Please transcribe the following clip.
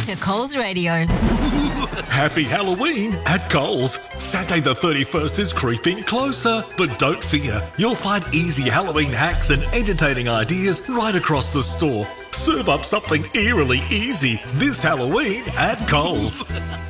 to Coles Radio. Happy Halloween at Coles. Saturday the 31st is creeping closer. But don't fear, you'll find easy Halloween hacks and entertaining ideas right across the store. Serve up something eerily easy this Halloween at Coles.